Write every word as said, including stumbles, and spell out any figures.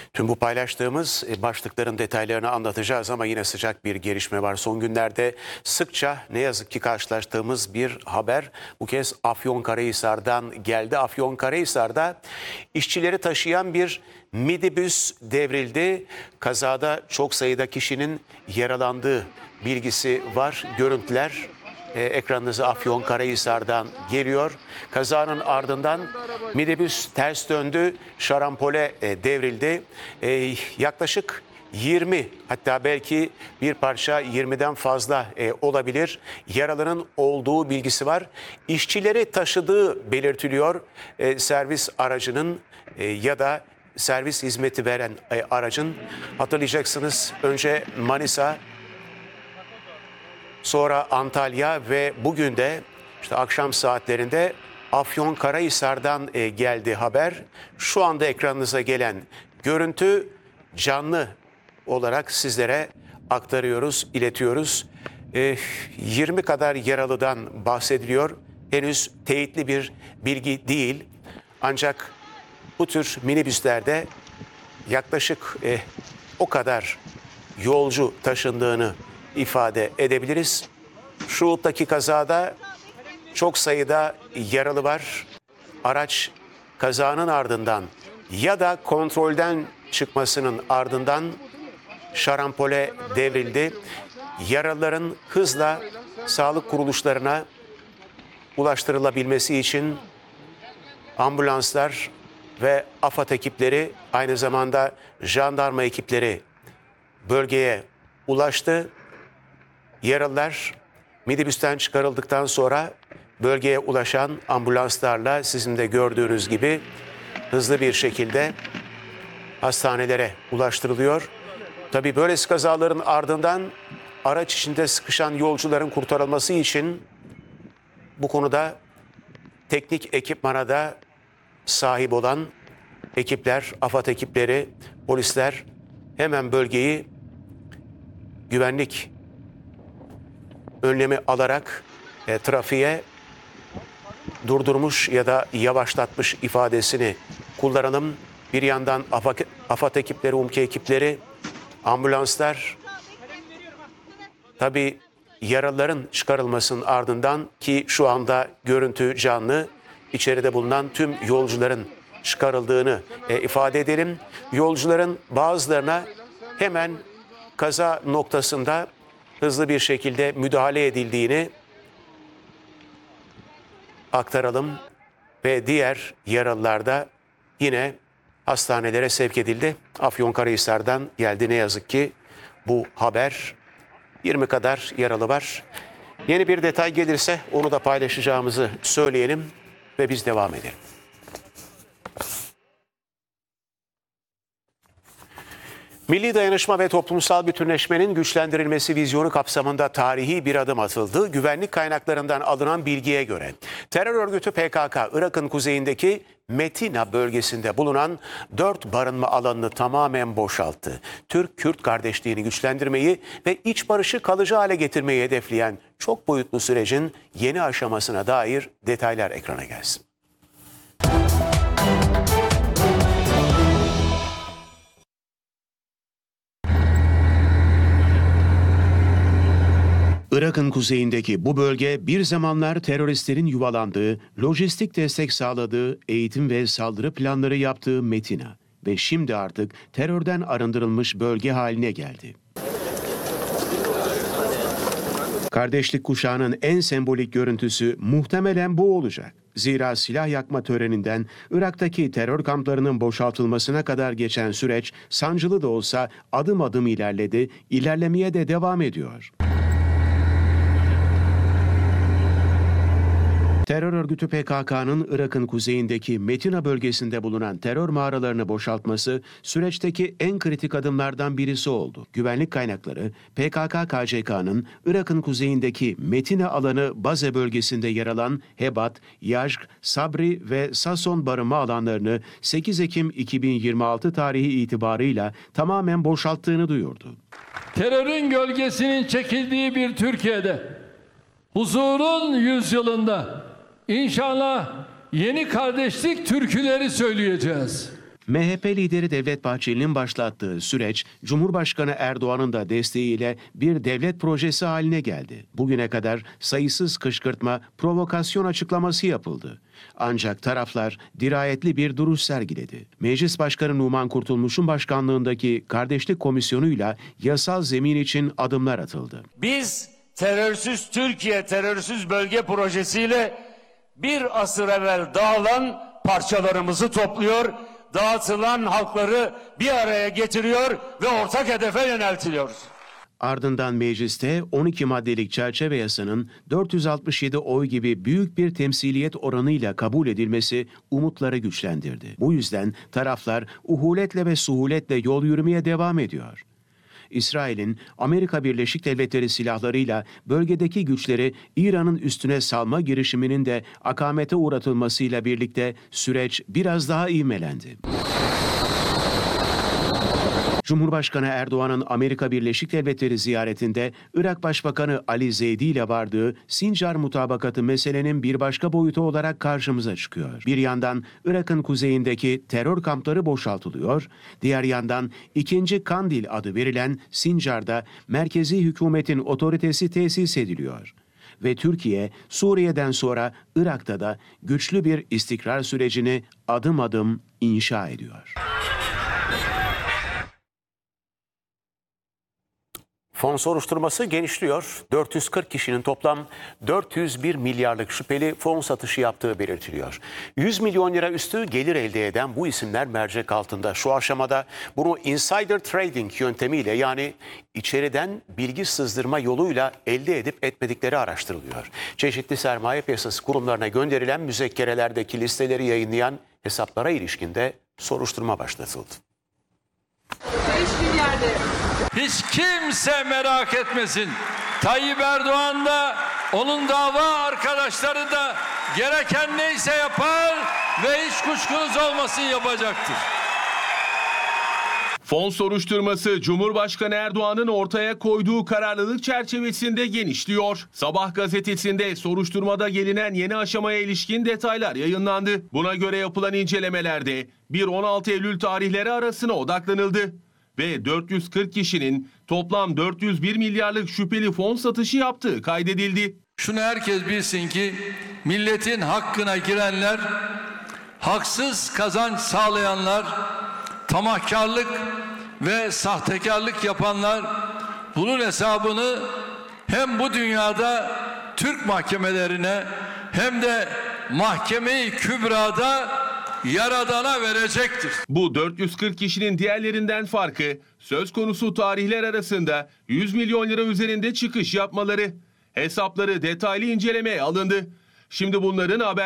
Tüm bu paylaştığımız başlıkların detaylarını anlatacağız ama yine sıcak bir gelişme var. Son günlerde sıkça ne yazık ki karşılaştığımız bir haber bu kez Afyonkarahisar'dan geldi. Afyonkarahisar'da işçileri taşıyan bir minibüs devrildi. Kazada çok sayıda kişinin yaralandığı bilgisi var. Görüntüler e, ekranınıza Afyonkarahisar'dan geliyor. Kazanın ardından minibüs ters döndü, şarampole e, devrildi. E, yaklaşık yirmi, hatta belki bir parça yirmiden fazla e, olabilir yaralının olduğu bilgisi var. İşçileri taşıdığı belirtiliyor e, servis aracının e, ya da servis hizmeti veren e, aracın. Hatırlayacaksınız, önce Manisa, sonra Antalya ve bugün de işte akşam saatlerinde Afyonkarahisar'dan e, geldi haber. Şu anda ekranınıza gelen görüntü canlı olarak sizlere aktarıyoruz, iletiyoruz. E, yirmi kadar yaralıdan bahsediliyor. Henüz teyitli bir bilgi değil. Ancak bu tür minibüslerde yaklaşık e, o kadar yolcu taşındığını ifade edebiliriz. Şuhut'taki kazada çok sayıda yaralı var. Araç kazanın ardından ya da kontrolden çıkmasının ardından şarampole devrildi. Yaralıların hızla sağlık kuruluşlarına ulaştırılabilmesi için ambulanslar ve AFAD ekipleri, aynı zamanda jandarma ekipleri bölgeye ulaştı. Yaralılar minibüsten çıkarıldıktan sonra bölgeye ulaşan ambulanslarla sizin de gördüğünüz gibi hızlı bir şekilde hastanelere ulaştırılıyor. Tabii böylesi kazaların ardından araç içinde sıkışan yolcuların kurtarılması için bu konuda teknik ekipmana da sahip olan ekipler, AFAD ekipleri, polisler hemen bölgeyi güvenlik önlemi alarak e, trafiğe durdurmuş ya da yavaşlatmış ifadesini kullanalım. Bir yandan AFAD ekipleri, UMKE ekipleri, ambulanslar, tabii yaralıların çıkarılmasının ardından ki şu anda görüntü canlı, içeride bulunan tüm yolcuların çıkarıldığını e, ifade edelim. Yolcuların bazılarına hemen kaza noktasında hızlı bir şekilde müdahale edildiğini aktaralım ve diğer yaralılar da yine hastanelere sevk edildi. Afyonkarahisar'dan geldi ne yazık ki bu haber. yirmi kadar yaralı var. Yeni bir detay gelirse onu da paylaşacağımızı söyleyelim ve biz devam edelim. Milli dayanışma ve toplumsal bütünleşmenin güçlendirilmesi vizyonu kapsamında tarihi bir adım atıldı. Güvenlik kaynaklarından alınan bilgiye göre terör örgütü P K K, Irak'ın kuzeyindeki Metina bölgesinde bulunan dört barınma alanını tamamen boşalttı. Türk-Kürt kardeşliğini güçlendirmeyi ve iç barışı kalıcı hale getirmeyi hedefleyen çok boyutlu sürecin yeni aşamasına dair detaylar ekrana gelsin. Irak'ın kuzeyindeki bu bölge bir zamanlar teröristlerin yuvalandığı, lojistik destek sağladığı, eğitim ve saldırı planları yaptığı Metina ve şimdi artık terörden arındırılmış bölge haline geldi. Kardeşlik kuşağının en sembolik görüntüsü muhtemelen bu olacak. Zira silah yakma töreninden Irak'taki terör kamplarının boşaltılmasına kadar geçen süreç sancılı da olsa adım adım ilerledi, ilerlemeye de devam ediyor. Terör örgütü P K K'nın Irak'ın kuzeyindeki Metina bölgesinde bulunan terör mağaralarını boşaltması süreçteki en kritik adımlardan birisi oldu. Güvenlik kaynakları P K K K C K'nın Irak'ın kuzeyindeki Metina alanı Baze bölgesinde yer alan Hebat, Yazg, Sabri ve Sason barınma alanlarını sekiz Ekim iki bin yirmi altı tarihi itibarıyla tamamen boşalttığını duyurdu. Terörün gölgesinin çekildiği bir Türkiye'de, huzurun yüzyılında İnşallah yeni kardeşlik türküleri söyleyeceğiz. M H P lideri Devlet Bahçeli'nin başlattığı süreç, Cumhurbaşkanı Erdoğan'ın da desteğiyle bir devlet projesi haline geldi. Bugüne kadar sayısız kışkırtma, provokasyon açıklaması yapıldı. Ancak taraflar dirayetli bir duruş sergiledi. Meclis Başkanı Numan Kurtulmuş'un başkanlığındaki Kardeşlik Komisyonu'yla yasal zemin için adımlar atıldı. Biz terörsüz Türkiye, terörsüz bölge projesiyle bir asır evvel dağılan parçalarımızı topluyor, dağıtılan halkları bir araya getiriyor ve ortak hedefe yöneltiliyoruz. Ardından mecliste on iki maddelik çerçeve yasanın dört yüz altmış yedi oy gibi büyük bir temsiliyet oranıyla kabul edilmesi umutları güçlendirdi. Bu yüzden taraflar uhuletle ve suhuletle yol yürümeye devam ediyor. İsrail'in Amerika Birleşik Devletleri silahlarıyla bölgedeki güçleri İran'ın üstüne salma girişiminin de akamete uğratılmasıyla birlikte süreç biraz daha ivmelendi. Cumhurbaşkanı Erdoğan'ın Amerika Birleşik Devletleri ziyaretinde Irak Başbakanı Ali Zeydi ile vardığı Sincar mutabakatı meselenin bir başka boyutu olarak karşımıza çıkıyor. Bir yandan Irak'ın kuzeyindeki terör kampları boşaltılıyor, diğer yandan ikinci Kandil adı verilen Sincar'da merkezi hükümetin otoritesi tesis ediliyor. Ve Türkiye, Suriye'den sonra Irak'ta da güçlü bir istikrar sürecini adım adım inşa ediyor. Fon soruşturması genişliyor. dört yüz kırk kişinin toplam dört yüz bir milyarlık şüpheli fon satışı yaptığı belirtiliyor. yüz milyon lira üstü gelir elde eden bu isimler mercek altında. Şu aşamada bunu insider trading yöntemiyle, yani içeriden bilgi sızdırma yoluyla elde edip etmedikleri araştırılıyor. Çeşitli sermaye piyasası kurumlarına gönderilen müzekkerelerdeki listeleri yayınlayan hesaplara ilişkin de soruşturma başlatıldı. beş milyarda. Hiç kimse merak etmesin. Tayyip Erdoğan da onun dava arkadaşları da gereken neyse yapar ve hiç kuşkunuz olmasın yapacaktır. Fon soruşturması Cumhurbaşkanı Erdoğan'ın ortaya koyduğu kararlılık çerçevesinde genişliyor. Sabah gazetesinde soruşturmada gelinen yeni aşamaya ilişkin detaylar yayınlandı. Buna göre yapılan incelemelerde bir on altı Eylül tarihleri arasına odaklanıldı. Ve dört yüz kırk kişinin toplam dört yüz bir milyarlık şüpheli fon satışı yaptığı kaydedildi. Şunu herkes bilsin ki milletin hakkına girenler, haksız kazanç sağlayanlar, tamahkarlık ve sahtekarlık yapanlar bunun hesabını hem bu dünyada Türk mahkemelerine hem de Mahkeme-i Kübra'da Yaradan'a verecektir. Bu dört yüz kırk kişinin diğerlerinden farkı söz konusu tarihler arasında yüz milyon lira üzerinde çıkış yapmaları. Hesapları detaylı incelemeye alındı. Şimdi bunların haber